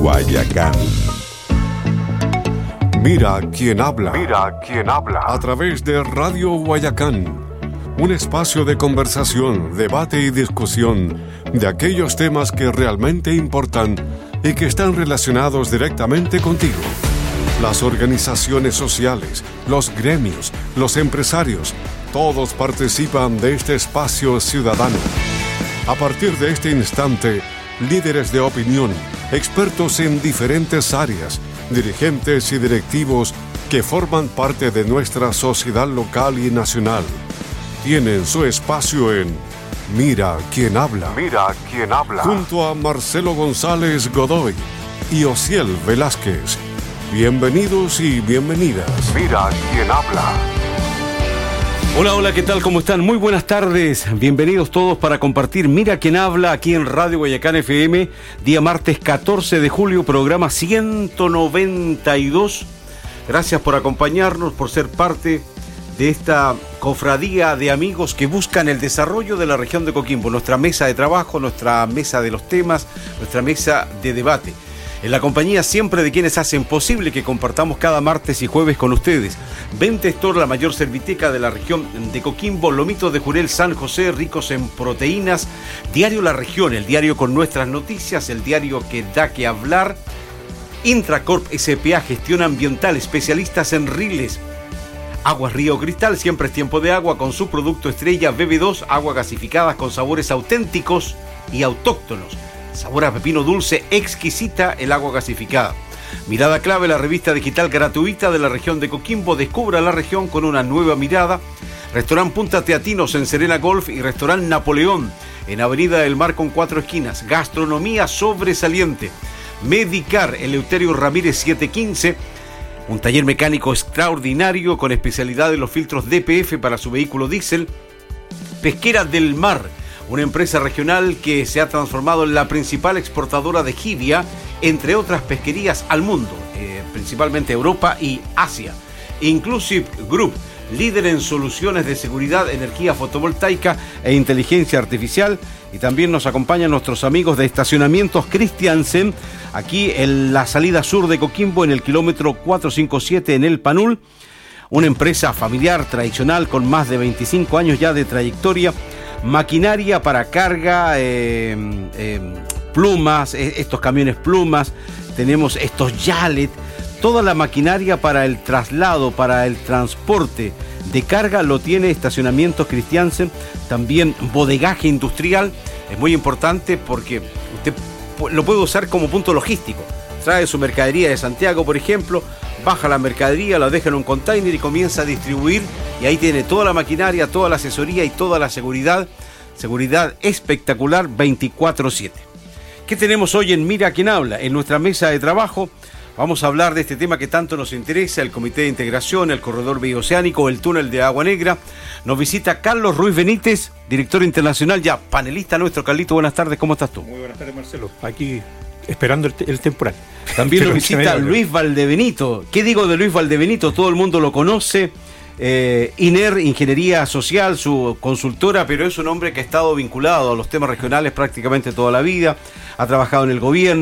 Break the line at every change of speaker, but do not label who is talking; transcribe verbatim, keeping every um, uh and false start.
Guayacán. Mira quién habla.
Mira quién habla.
A través de Radio Guayacán. Un espacio de conversación, debate y discusión de aquellos temas que realmente importan y que están relacionados directamente contigo. Las organizaciones sociales, los gremios, los empresarios, todos participan de este espacio ciudadano. A partir de este instante, líderes de opinión, expertos en diferentes áreas, dirigentes y directivos que forman parte de nuestra sociedad local y nacional, tienen su espacio en Mira quién habla.
Mira quién habla.
Junto a Marcelo González Godoy y Osiel Velázquez. Bienvenidos y bienvenidas.
Mira quién habla.
Hola, hola, ¿qué tal? ¿Cómo están? Muy buenas tardes. Bienvenidos todos para compartir Mira quién habla aquí en Radio Guayacán F M. Día martes catorce de julio, programa ciento noventa y dos. Gracias por acompañarnos, por ser parte de esta cofradía de amigos que buscan el desarrollo de la región de Coquimbo. Nuestra mesa de trabajo, nuestra mesa de los temas, nuestra mesa de debate. En la compañía siempre de quienes hacen posible que compartamos cada martes y jueves con ustedes. Vente Store, la mayor serviteca de la región de Coquimbo, Lomitos de Jurel, San José, ricos en proteínas. Diario La Región, el diario con nuestras noticias, el diario que da que hablar. Intracorp S P A, gestión ambiental, especialistas en riles. Aguas Río Cristal, siempre es tiempo de agua, con su producto estrella B B dos, agua gasificada con sabores auténticos y autóctonos. Sabor a pepino dulce, exquisita el agua gasificada. Mirada Clave, la revista digital gratuita de la región de Coquimbo. Descubra la región con una nueva mirada. Restaurant Punta Teatinos en Serena Golf y Restaurant Napoleón en Avenida del Mar con cuatro esquinas. Gastronomía sobresaliente. Medicar, Eleuterio Ramírez setecientos quince. Un taller mecánico extraordinario con especialidad en los filtros D P F para su vehículo diésel. Pesquera del Mar, una empresa regional que se ha transformado en la principal exportadora de jibia, entre otras pesquerías al mundo, eh, principalmente Europa y Asia. Inclusive Group, líder en soluciones de seguridad, energía fotovoltaica e inteligencia artificial. Y también nos acompañan nuestros amigos de Estacionamientos Christiansen, aquí en la salida sur de Coquimbo, en el kilómetro cuatrocientos cincuenta y siete en El Panul. Una empresa familiar tradicional con más de veinticinco años ya de trayectoria. Maquinaria para carga, eh, eh, plumas, eh, estos camiones plumas, tenemos estos Yalet, toda la maquinaria para el traslado, para el transporte de carga lo tiene Estacionamientos Christiansen. También bodegaje industrial, es muy importante porque usted lo puede usar como punto logístico. Trae su mercadería de Santiago, por ejemplo, baja la mercadería, la deja en un container y comienza a distribuir, y ahí tiene toda la maquinaria, toda la asesoría y toda la seguridad, seguridad espectacular veinticuatro siete. ¿Qué tenemos hoy en Mira quién habla? En nuestra mesa de trabajo vamos a hablar de este tema que tanto nos interesa, el Comité de Integración, el Corredor Bioceánico, el Túnel de Agua Negra. Nos visita Carlos Ruiz Benítez, director internacional, ya panelista nuestro. Carlito, buenas tardes, ¿cómo estás tú?
Muy buenas tardes, Marcelo. Aquí esperando el, el temporal.
También nos visita Luis Valdebenito. ¿Qué digo de Luis Valdebenito? Todo el mundo lo conoce. Eh, INER, Ingeniería Social, su consultora, pero es un hombre que ha estado vinculado a los temas regionales prácticamente toda la vida. Ha trabajado en el gobierno.